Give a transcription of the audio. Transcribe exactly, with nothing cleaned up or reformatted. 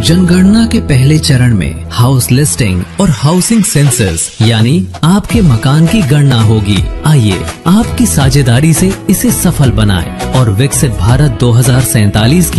जनगणना के पहले चरण में हाउस लिस्टिंग और हाउसिंग सेंसस यानी आपके मकान की गणना होगी। आइए आपकी साझेदारी से इसे सफल बनाएं और विकसित भारत दो हज़ार सैंतालीस की